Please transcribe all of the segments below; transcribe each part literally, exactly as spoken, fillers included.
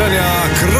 Jutranja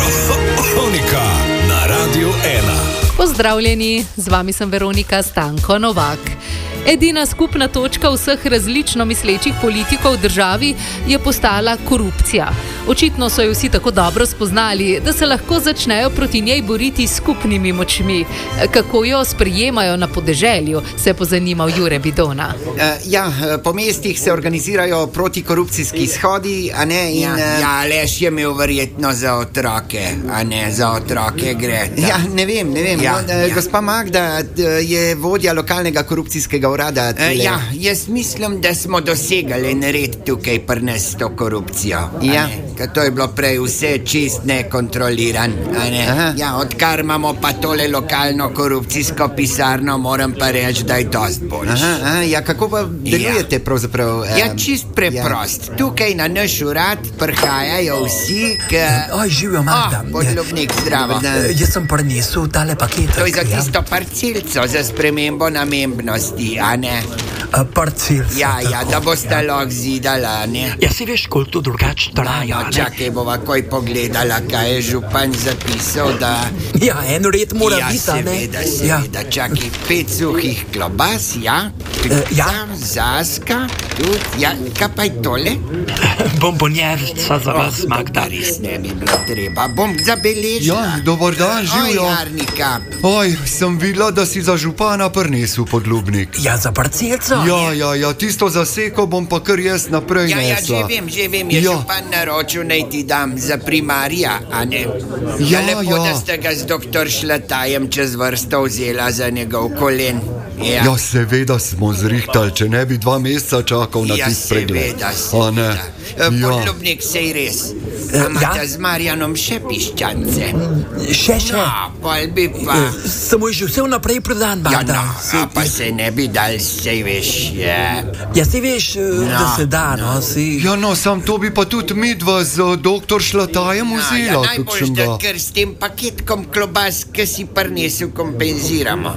kronika na Radiu ena. Pozdravljeni, z vami sem Veronika Stanko Novak. Edina skupna točka vseh različno mislečih politikov v državi je postala korupcija. Očitno so jo vsi tako dobro spoznali, da se lahko začnejo proti njej boriti s skupnimi močmi. Kako jo sprejemajo na podeželju, se je pozanimal Jure Bidona. Uh, ja, po mestih se organizirajo protikorupcijski shodi, a ne in... Ja, uh, ja, Aleš je imel verjetno za otroke, a ne za otroke gre. Ja, ne vem, ne vem. Ja, no, ja. Gospa Magda je vodja lokalnega korupcijskega urada. E, ja, jaz mislim, da smo dosegali nared tukaj pri nas s to korupcijo. Ja. Ker to je bilo prej vse čist nekontroliran. Aha. Ja, odkar imamo pa tole lokalno korupcijsko pisarno, moram pa reči, da je dost boljš. Aha, aha, ja, kako pa delujete pravzaprav? Um, Ja, čist preprost. Ja. Tukaj na naš urad prihajajo vsi, ki... Oj, živijo, Magda. Oh, podlubnik, zdravo. Eh, Jaz sem prinesel tale paket. To je za tisto parcelco, za spremembo namembnosti, a ne? Parcel. Ja, ja, da boste lahko zidala, ne? Ja, si veš, koliko to drugače traja, No, ne? čakaj, bova koj pogledala, kaj je župan zapisal, da... Ja, en red mora ja, biti, a ne? seveda, seveda, ja. Čakaj, pet suhih klobas, ja? Eh, ja. Sam, zaska, tudi, ja, kaj pa je tole? Bombonjerca za vas, Magda. To res ne bi bilo treba, bom zabeležila. Ja, dober dan, živijo. Oj, Arnika. Oj, sem videla, da si za župana prinesel podlubnik. Ja, za parcelco. Ja, ja, ja, tisto zaseko bom pa kar jaz naprej Ja, ja, že nesla. vem, že vem, je Ja. župan naročil, naj ti dam za primarija, a ne? Ja, lepo, ja. da ste ga z doktor Šlatajem čez vrsto vzela za njegov kolen. Ja, Ja, seveda smo zrihtali, če ne bi dva meseca čakal na ja tist pregled. seveda, A ne? seveda. E, Ja. Podlubnik, sej res. Eh, A imate ja. z Marjanom še piščance? Še, še. No, pol bi pa... Eh, Samo je že vse vnaprej prodan, Ja, Magda. no, a pa se ne bi dal, sej veš, ja. Ja, si veš, eh, da No, se da, no, si... Ja, no, sam to bi pa tudi midva z uh, doktor Šlatajem Ja, ja, vzela, najbolj, da kakšnega. ker s tem paketkom klobas, ki si prinesel, kompenziramo.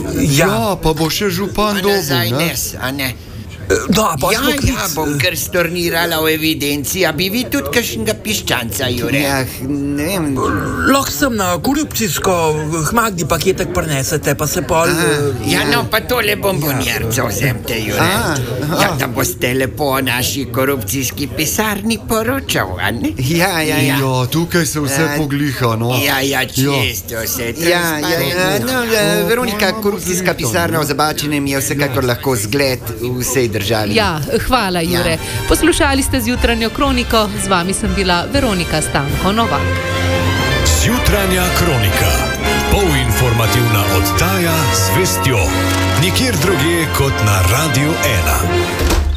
Ja, pa bo še župan A nazaj dobil, ne? nes, a ne? No, a pa Ja, smo ja, klic. bom kar stornirala v evidenci, a bi vi tudi kakšnega piščanca, Jure? Ja, ne vem. Lahko sem na korupcijsko k Magdi paketek prinesete, pa se pol... eh, Ja, no, pa tole bombonjerco vzemte, Jure. A, aha. Ja, da boste lepo o naši korupcijski pisarni poročal, a ne? Ja, ja, ja. Ja, tukaj se vse Eh, pogliha, no. Ja, ja, čisto, vse Ja, ja, ja, no, eh, Veronika, korupcijska pisarna v Zabačenem je vsekakor lahko zgled v vsej državi. Ja, hvala, Jure. Poslušali ste zjutranjo kroniko, z vami sem bila Veronika Stanko Novak. Jutranja kronika. Polinformativna oddaja z vestjo. Nikjer drugje kot na Radiu ena.